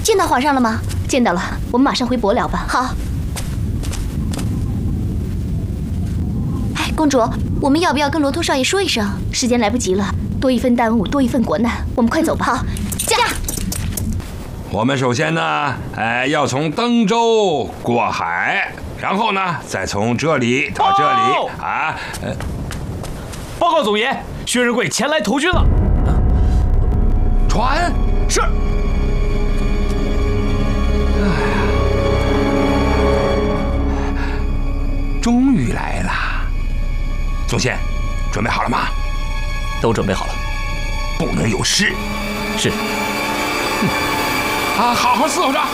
见到皇上了吗？见到了，我们马上回伯辽吧。好。哎，公主，我们要不要跟罗通少爷说一声？时间来不及了，多一份耽误，多一份国难，我们快走吧。好，驾。 我们首先呢，要从登州过海，然后呢，再从这里到这里啊。 报告总爷，薛仁贵前来投军了。 船是。 终于来了。总宪，准备好了吗？ 都准备好了， 不能有事。 是。 啊，好好伺候着。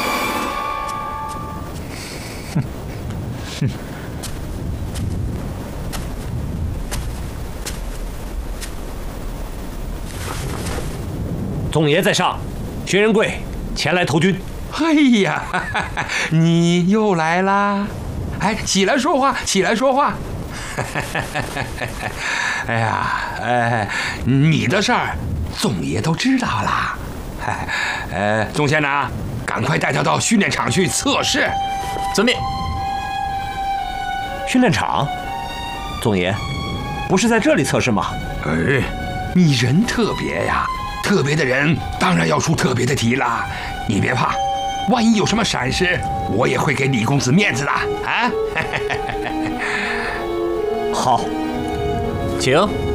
总爷在上，薛仁贵前来投军。 哎呀，你又来啦！哎，起来说话，起来说话。哎呀，你的事儿，总爷都知道了。总宪呢，赶快带他到训练场去测试。 遵命。训练场，总爷，不是在这里测试吗？ 哎，你人特别呀，特别的人当然要出特别的题啦。你别怕，万一有什么闪失，我也会给李公子面子的啊。 好，请。